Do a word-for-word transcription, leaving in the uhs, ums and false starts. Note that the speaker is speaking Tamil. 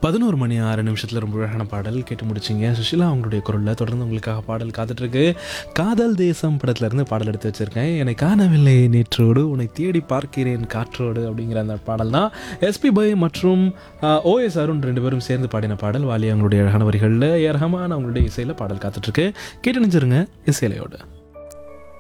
பதினொரு மணி ஆறு நிமிஷத்தில் ரொம்ப அழகான பாடல் கேட்டு முடிச்சிங்க. சுஷீலா அவங்களுடைய குரலில் தொடர்ந்து உங்களுக்காக பாடல் காத்துட்ருக்கு. காதல் தேசம் படத்துலேருந்து பாடல் எடுத்து வச்சுருக்கேன். என்னை காணவில்லை நேற்றோடு உன்னை தேடி பார்க்கிறேன் காற்றோடு அப்படிங்கிற அந்த பாடல் தான் எஸ்பி பை மற்றும் ஓஎஸ் அருண் ரெண்டு பேரும் சேர்ந்து பாடின பாடல். வாலி அவங்களுடைய அழகான வரிகளில் ஏ ரஹ்மான் அவங்களுடைய இசையில் பாடல் காத்துட்ருக்கு. கேட்டு நினைச்சிருங்க இசையிலையோடு.